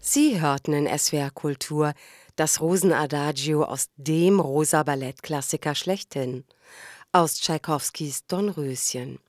Sie hörten in SWR Kultur das Rosenadagio aus dem Rosa-Ballett-Klassiker schlechthin, aus Tschaikowskis Dornröschen.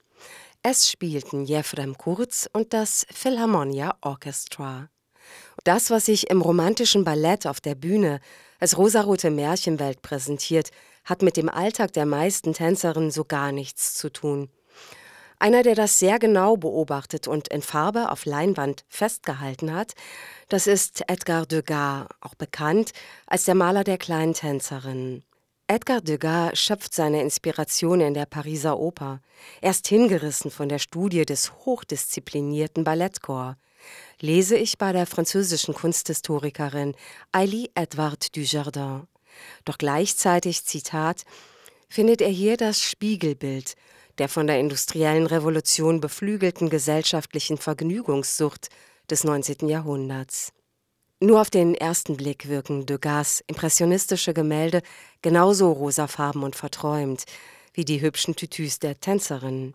Es spielten Jefrem Kurz und das Philharmonia Orchestra. Das, was sich im romantischen Ballett auf der Bühne als rosarote Märchenwelt präsentiert, hat mit dem Alltag der meisten Tänzerinnen so gar nichts zu tun. Einer, der das sehr genau beobachtet und in Farbe auf Leinwand festgehalten hat, das ist Edgar Degas, auch bekannt als der Maler der kleinen Tänzerinnen. Edgar Degas schöpft seine Inspiration in der Pariser Oper. Er ist hingerissen von der Studie des hochdisziplinierten Ballettcorps. Lese ich bei der französischen Kunsthistorikerin Ailly Edward Dujardin. Doch gleichzeitig, Zitat, findet er hier das Spiegelbild der von der industriellen Revolution beflügelten gesellschaftlichen Vergnügungssucht des 19. Jahrhunderts. Nur auf den ersten Blick wirken Degas' impressionistische Gemälde genauso rosafarben und verträumt wie die hübschen Tütüs der Tänzerinnen.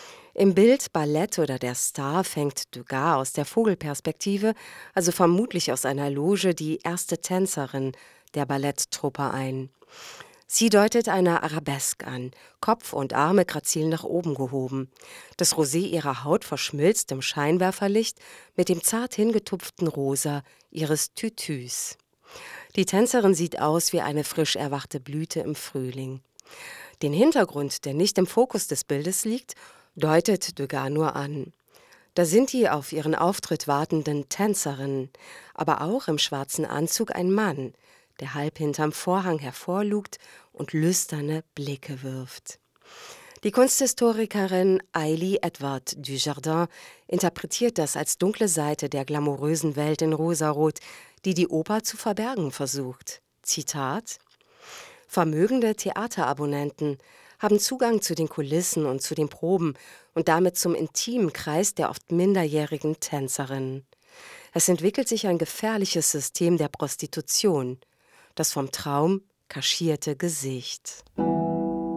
Im Bild Ballett oder der Star fängt Degas aus der Vogelperspektive, also vermutlich aus einer Loge, die erste Tänzerin der Balletttruppe ein. Sie deutet eine Arabesque an, Kopf und Arme grazil nach oben gehoben. Das Rosé ihrer Haut verschmilzt im Scheinwerferlicht mit dem zart hingetupften Rosa ihres Tütüs. Die Tänzerin sieht aus wie eine frisch erwachte Blüte im Frühling. Den Hintergrund, der nicht im Fokus des Bildes liegt, deutet Degas nur an. Da sind die auf ihren Auftritt wartenden Tänzerinnen, aber auch im schwarzen Anzug ein Mann, der halb hinterm Vorhang hervorlugt und lüsterne Blicke wirft. Die Kunsthistorikerin Ailly Edward Dujardin interpretiert das als dunkle Seite der glamourösen Welt in Rosarot, die die Oper zu verbergen versucht. Zitat: Vermögende Theaterabonnenten haben Zugang zu den Kulissen und zu den Proben und damit zum intimen Kreis der oft minderjährigen Tänzerinnen. Es entwickelt sich ein gefährliches System der Prostitution, das vom Traum kaschierte Gesicht.